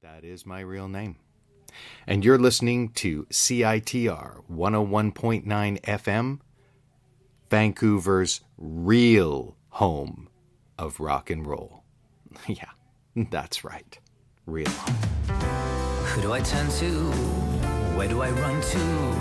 That is my real name. And you're listening to CITR 101.9 FM, Vancouver's real home of rock and roll. Yeah, that's right. Real home. Who do I turn to? Where do I run to?